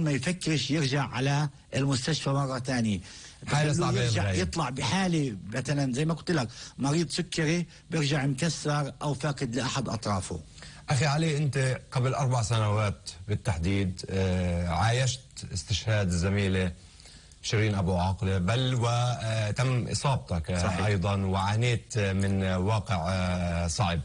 ما يفكرش يرجع على المستشفى مرة تانية. حالة صعبة، يرجع يطلع بحالة مثلا زي ما قلت لك مريض سكري بيرجع مكسر أو فاقد لأحد أطرافه. أخي علي، أنت قبل 4 سنوات بالتحديد عايشت استشهاد الزميلة شيرين أبو عاقلة، بل وتم إصابتك أيضا وعانيت من واقع صعب.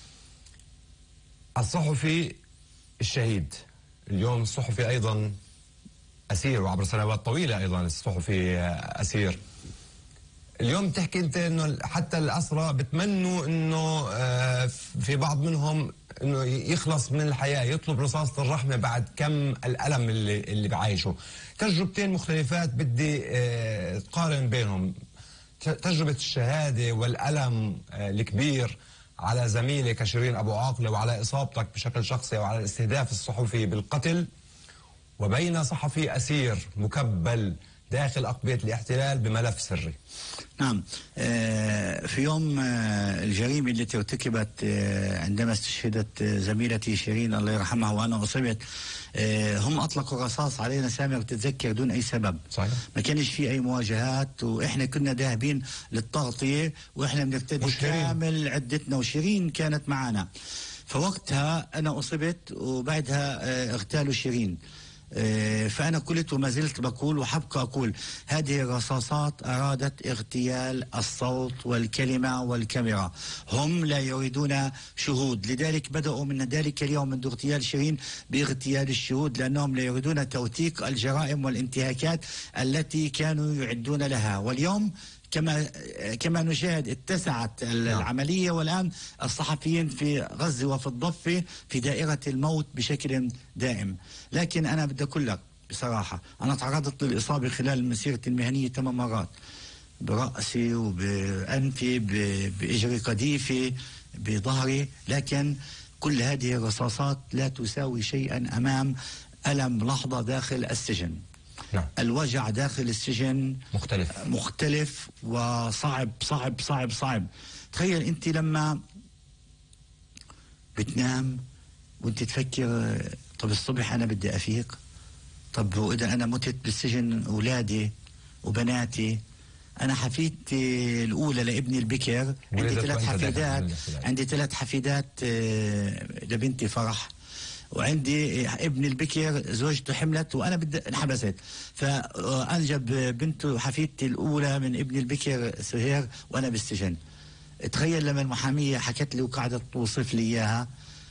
الصحفي الشهيد اليوم، الصحفي أيضا أسير، وعبر سنوات طويلة أيضا الصحفي أسير. اليوم تحكي أنت أنه حتى الأسرى بتمنوا أنه في بعض منهم أنه يخلص من الحياة، يطلب رصاصة الرحمة بعد كم الألم اللي بعايشه. تجربتين مختلفات بدي تقارن بينهم، تجربة الشهادة والألم الكبير على زميلة كشيرين أبو عاقلة وعلى إصابتك بشكل شخصي وعلى الاستهداف الصحفي بالقتل، وبين صحفي أسير مكبل داخل أقبية الاحتلال بملف سري. نعم. في يوم الجريمة التي ارتكبت عندما استشهدت زميلتي شيرين الله يرحمها وأنا أصبت، هم أطلقوا رصاص علينا سامر تتذكر دون أي سبب. صحيح. ما كانش في أي مواجهات، وإحنا كنا ذاهبين للتغطية وإحنا بنرتدي كامل عدتنا، وشيرين كانت معنا. فوقتها أنا أصبت وبعدها اغتالوا شيرين. فأنا قلت وما زلت بقول وحبقى أقول هذه الرصاصات أرادت اغتيال الصوت والكلمة والكاميرا. هم لا يريدون شهود، لذلك بدأوا من ذلك اليوم منذ اغتيال شيرين باغتيال الشهود، لأنهم لا يريدون توثيق الجرائم والانتهاكات التي كانوا يعدون لها. واليوم كما نشاهد اتسعت العملية، والآن الصحفيين في غزة وفي الضفة في دائرة الموت بشكل دائم. لكن أنا بدي أقول لك بصراحة، أنا تعرضت للإصابة خلال مسيرتي المهنية 8 مرات، برأسي وبأنفي بإجري قذيفة بظهري، لكن كل هذه الرصاصات لا تساوي شيئا أمام ألم لحظة داخل السجن. نعم. الوجع داخل السجن مختلف وصعب صعب صعب صعب. تخيل انت لما بتنام وانت تفكر طب الصبح انا بدي افيق، طب واذا انا متت بالسجن اولادي وبناتي. انا حفيدتي الاولى لابني البكر، عندي 3 حفيدات لبنتي فرح، وعندي ابن البكر زوجته حملت وانا بدي انحبست، فانجب بنته حفيدتي الاولى من ابن البكر سهير وانا بالسجن. تخيل لما المحاميه حكت لي وقعدت توصف لي اياها،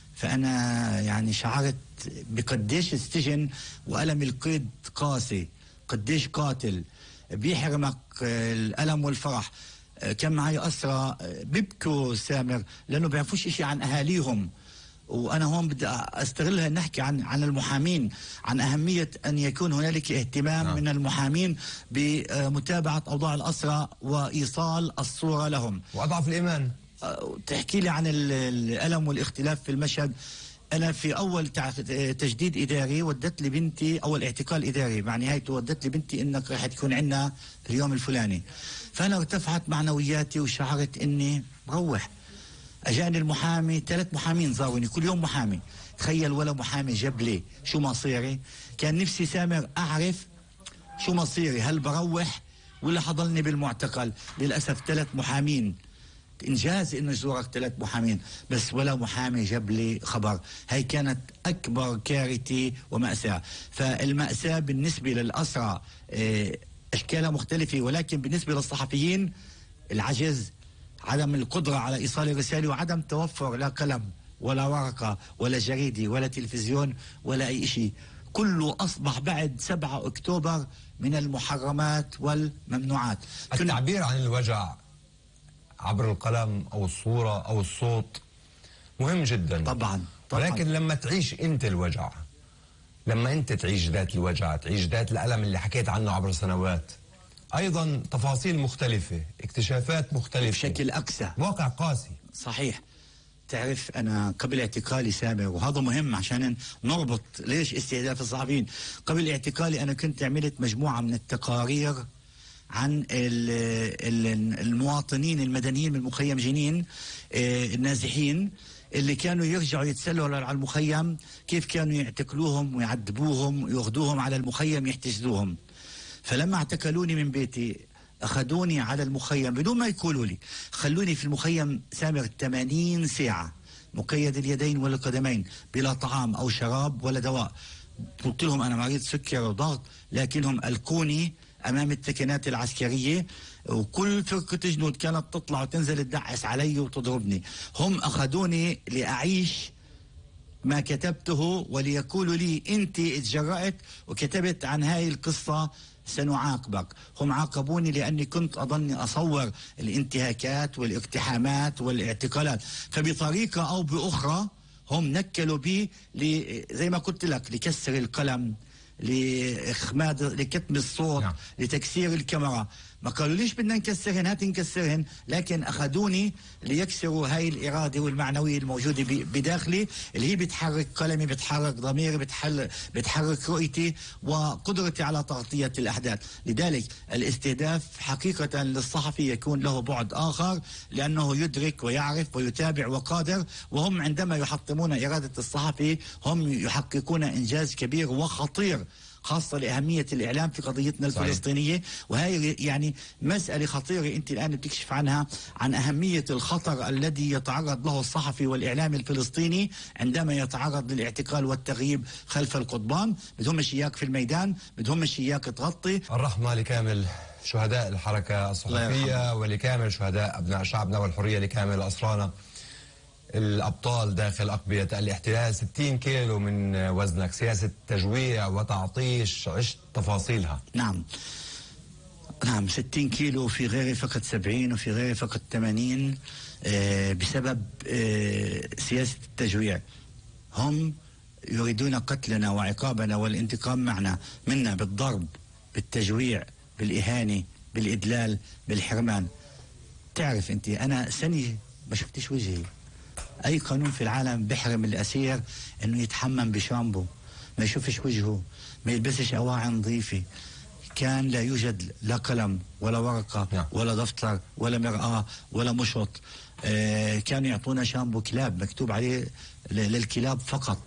فانا يعني شعرت بقديش السجن والم القيد قاسي، قديش قاتل بيحرمك الالم والفرح. كان معي اسرى بيبكوا سامر لانه بيعرفوش اشي عن اهاليهم، وأنا هون بدي أستغلها نحكي عن المحامين، عن أهمية أن يكون هنالك اهتمام من المحامين بمتابعة أوضاع الأسرى وإيصال الصورة لهم. وأضعف الإيمان. تحكي لي عن الألم والاختلاف في المشهد. أنا في أول تجديد إداري ودت لي بنتي، أول اعتقال إداري مع نهايته ودت لي بنتي إنك رح تكون عندنا اليوم الفلاني، فأنا ارتفعت معنوياتي وشعرت إني بروح. اجاني المحامي، 3 محامين زاروني كل يوم محامي. تخيل ولا محامي جاب لي شو مصيري. كان نفسي سامر اعرف شو مصيري، هل بروح ولا حضلني بالمعتقل. للاسف 3 محامين، انجاز انه يزورك 3 محامين بس ولا محامي جاب لي خبر. هاي كانت اكبر كارثه ومأساة. فالمأساة بالنسبه للأسرى اشكالها مختلفه، ولكن بالنسبه للصحفيين العجز، عدم القدرة على إيصال الرسالة، وعدم توفر لا قلم ولا ورقة ولا جريدة ولا تلفزيون ولا أي شيء. كله أصبح بعد 7 أكتوبر من المحرمات والممنوعات. التعبير عن الوجع عبر القلم أو الصورة أو الصوت مهم جدا طبعا. ولكن لما تعيش أنت الوجع، لما أنت تعيش ذات الوجع، تعيش ذات الألم اللي حكيت عنه عبر سنوات، أيضا تفاصيل مختلفة، اكتشافات مختلفة بشكل أقسى، واقع قاسي. صحيح. تعرف أنا قبل اعتقالي سامر، وهذا مهم عشان نربط ليش استهداف الصحفيين. قبل اعتقالي أنا كنت عملت مجموعة من التقارير عن المواطنين المدنيين من مخيم جنين النازحين اللي كانوا يرجعوا يتسللوا على المخيم كيف كانوا يعتقلوهم ويعذبوهم وياخذوهم على المخيم يحتجزوهم. فلما اعتقلوني من بيتي أخذوني على المخيم بدون ما يقولوا لي، خلوني في المخيم سامر 80 ساعة مقيد اليدين والقدمين بلا طعام أو شراب ولا دواء. قلت لهم أنا مريض سكر وضغط، لكنهم ألقوني أمام التكنات العسكرية، وكل فرقة جنود كانت تطلع وتنزل تدعس علي وتضربني. هم أخذوني لأعيش ما كتبته وليقولوا لي أنت اتجرأت وكتبت عن هاي القصة سنعاقبك. هم عاقبوني لأني كنت أظني أصور الانتهاكات والاقتحامات والاعتقالات، فبطريقة أو بأخرى هم نكلوا بي زي ما قلت لك لكسر القلم، لإخماد، لكتم الصوت، لتكسير الكاميرا. ما قالوا ليش بدنا نكسرهن، هات نكسرهن، لكن أخذوني ليكسروا هاي الإرادة والمعنوية الموجودة بداخلي، اللي هي بتحرك قلمي، بتحرك ضميري، بتحرك رؤيتي وقدرتي على تغطية الأحداث. لذلك الاستهداف حقيقة للصحفي يكون له بعد آخر، لأنه يدرك ويعرف ويتابع وقادر. وهم عندما يحطمون إرادة الصحفي هم يحققون إنجاز كبير وخطير، خاصة لأهمية الإعلام في قضيتنا الفلسطينية. وهي يعني مسألة خطيرة أنت الآن بتكشف عنها، عن أهمية الخطر الذي يتعرض له الصحفي والإعلامي الفلسطيني عندما يتعرض للاعتقال والتغييب خلف القضبان. بدهمش إياك في الميدان، بدهمش إياك تغطي. الرحمة لكامل شهداء الحركة الصحفية ولكامل شهداء أبناء شعبنا، والحرية لكامل أسرانا الأبطال داخل أقبية الاحتلال. 60 كيلو من وزنك، سياسة تجويع وتعطيش، عشت تفاصيلها. نعم 60 كيلو، في غيري فقط 70 وفي غيري فقط 80 بسبب سياسة التجويع. هم يريدون قتلنا وعقابنا والانتقام منا بالضرب، بالتجويع، بالإهانة، بالإدلال، بالحرمان. تعرف أنت أنا سنة ما شفتش وجهي. أي قانون في العالم بيحرم الأسير إنه يتحمم بشامبو، ما يشوفش وجهه، ما يلبسش أواعي نظيفة. كان لا يوجد لا قلم ولا ورقة ولا دفتر ولا مرآة ولا مشط. كانوا يعطونا شامبو كلاب مكتوب عليه للكلاب فقط.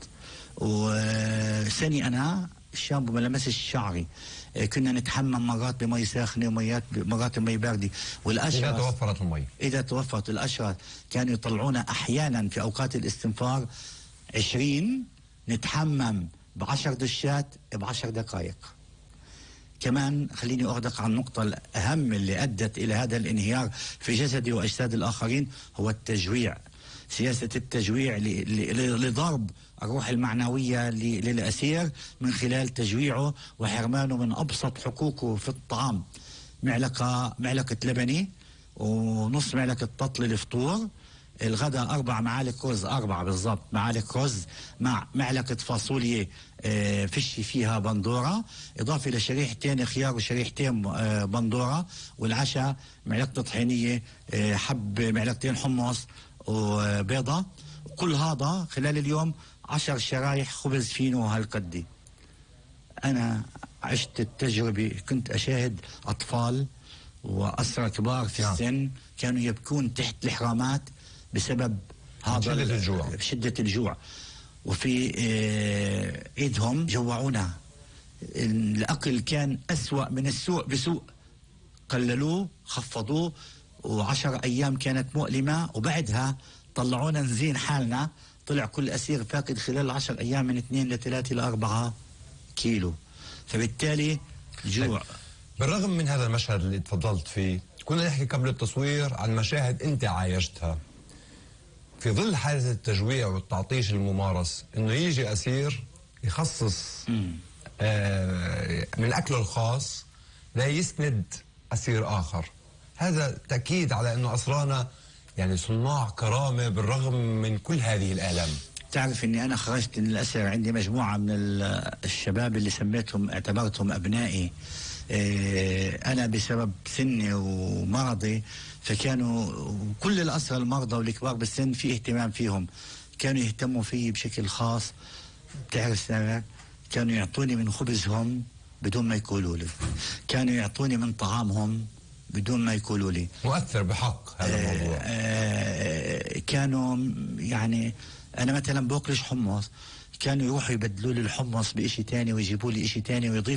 وسني أنا الشامبو ما لمسش شعري. كنا نتحمم مرات بمي ساخنه ومرات بمي باردة. والأشرس إذا توفرت المي، إذا توفرت الأشرس كانوا يطلعونا أحيانا في أوقات الاستنفار 20 نتحمم ب10 دشات ب10 دقائق. كمان خليني أغدق عن النقطة الأهم اللي أدت إلى هذا الانهيار في جسدي وأجساد الآخرين، هو التجويع. سياسة التجويع لضرب الروح المعنوية للأسير من خلال تجويعه وحرمانه من أبسط حقوقه في الطعام. معلقة لبني ونص معلقة بطل الفطور، الغداء 4 معالق رز، 4 بالضبط معالق رز مع معلقة فاصوليا فيش فيها بندورة، إضافة لشريحتين خيار وشريحتين بندورة. والعشاء معلقة طحينية، حب معلقتين حمص وبيضة. كل هذا خلال اليوم 10 شرايح خبز فينو هالقدي. أنا عشت التجربة، كنت أشاهد أطفال وأسرى كبار في السن كانوا يبكون تحت الحرامات بسبب هذا شدة الجوع. وفي إيدهم جوعونا. الأكل كان أسوأ من السوء بسوء. قللوه، خفضوه، و10 أيام كانت مؤلمة، وبعدها طلعونا نزين حالنا. طلع كل أسير فاقد خلال 10 أيام من 2 ل3 ل4 كيلو. فبالتالي جوع. بالرغم من هذا المشهد اللي تفضلت فيه، كنا نحكي قبل التصوير عن مشاهد أنت عايشتها في ظل حالة التجويع والتعطيش الممارس، إنه يجي أسير يخصص من أكله الخاص لا يسند أسير آخر. هذا تأكيد على أنه أسرانا يعني صناع كرامة بالرغم من كل هذه الآلام. تعرف أني أنا خرجت من الأسر عندي مجموعة من الشباب اللي سميتهم اعتبرتهم أبنائي. أنا بسبب سني ومرضي، فكانوا كل الأسرى المرضى والكبار بالسن في اهتمام فيهم، كانوا يهتموا فيه بشكل خاص. بتعرف سامر، كانوا يعطوني من خبزهم بدون ما يقولوا لي، كانوا يعطوني من طعامهم بدون ما يقولوا لي. مؤثر بحق هذا الموضوع. كانوا يعني أنا مثلا بوكلش حمص، كانوا يروحوا يبدلوا لي الحمص بإشي تاني ويجيبوا لي إشي تاني ويضيفوا